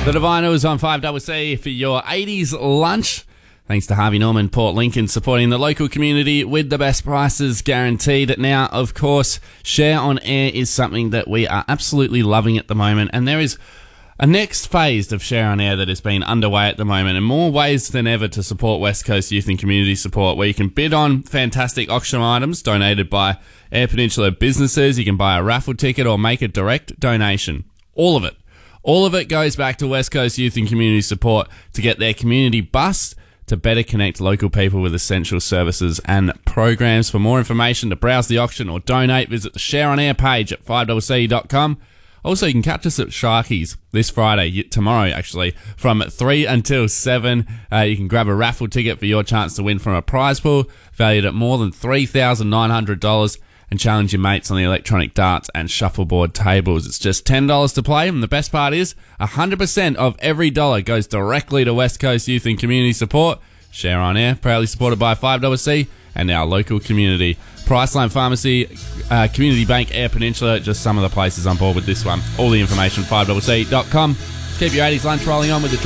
The Divinos on 5CC for your 80s lunch. Thanks to Harvey Norman, Port Lincoln, supporting the local community with the best prices guaranteed. Now, of course, Share on Air is something that we are absolutely loving at the moment, and there is a next phase of Share on Air that has been underway at the moment, and more ways than ever to support West Coast youth and community support, where you can bid on fantastic auction items donated by Air Peninsula businesses. You can buy a raffle ticket or make a direct donation. All of it. All of it goes back to West Coast youth and community support to get their community bus to better connect local people with essential services and programs. For more information, to browse the auction or donate, visit the Share on Air page at 5CC.com. Also, you can catch us at Sharkies this Friday, tomorrow actually, from 3 until 7. You can grab a raffle ticket for your chance to win from a prize pool valued at more than $3,900 and challenge your mates on the electronic darts and shuffleboard tables. It's just $10 to play, and the best part is 100% of every dollar goes directly to West Coast youth and community support. Share on Air, proudly supported by 5CC and our local community. Priceline Pharmacy, Community Bank, Air Peninsula, just some of the places on board with this one. All the information, 5CC.com. Keep your 80s lunch rolling on with the